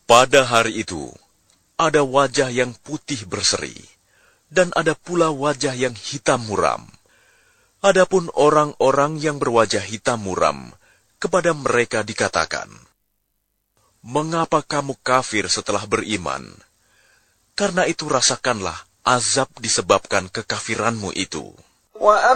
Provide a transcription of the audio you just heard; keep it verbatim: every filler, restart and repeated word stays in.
Pada hari itu, ada wajah yang putih berseri, dan ada pula wajah yang hitam muram. Adapun orang-orang yang berwajah hitam muram, kepada mereka dikatakan, "Mengapa kamu kafir setelah beriman? Karena itu rasakanlah azab disebabkan kekafiranmu itu."